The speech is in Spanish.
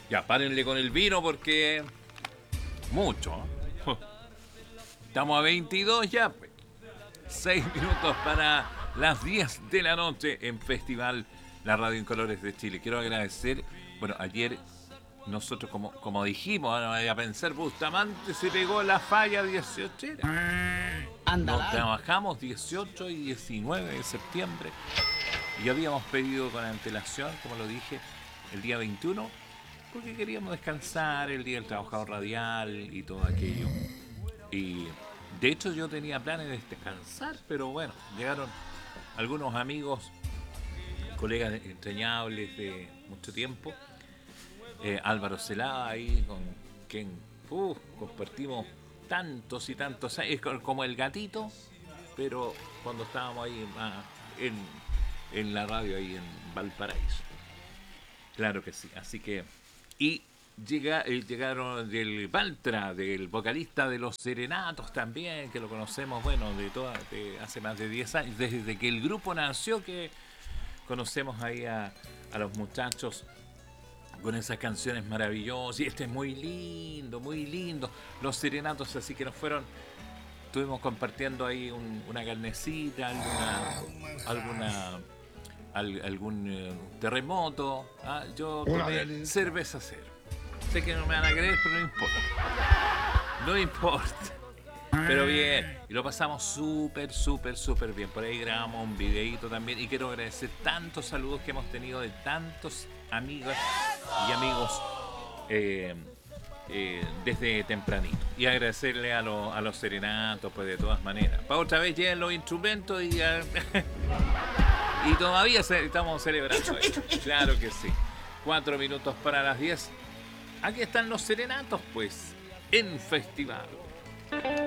Ya, párenle con el vino porque... Mucho. Estamos a 22 ya. 6 minutos para las 10 de la noche en Festival La Radio en Colores de Chile. Quiero agradecer, bueno, ayer nosotros como dijimos, no vaya a pensar, Bustamante se pegó la falla 18. Nos trabajamos 18 y 19 de septiembre y habíamos pedido con antelación, como lo dije, el día 21, porque queríamos descansar el día del trabajador radial y todo aquello. Y de hecho yo tenía planes de descansar, pero bueno, llegaron algunos amigos, colegas entrañables de mucho tiempo, Álvaro Celada ahí, con quien compartimos tantos y tantos años, es como el gatito, pero cuando estábamos ahí en la radio ahí en Valparaíso. Claro que sí, así que... Y llegaron del Baltra, del vocalista de Los Serenatos también, que lo conocemos, bueno, de hace más de 10 años, desde que el grupo nació, que conocemos ahí a los muchachos con esas canciones maravillosas. Y este es muy lindo, muy lindo. Los Serenatos, así que estuvimos compartiendo ahí una carnecita, algún terremoto. Yo tomé cerveza cero. Sé que no me van a creer, pero no importa. No importa. Pero bien, y lo pasamos súper bien. Por ahí grabamos un videíto también. Y quiero agradecer tantos saludos que hemos tenido de tantos amigas y amigos desde tempranito. Y agradecerle a los serenatos, pues de todas maneras. Para otra vez llegan los instrumentos y todavía estamos celebrando. Claro que sí. 4 minutos para las 10. Aquí están los serenatos, pues, en festival.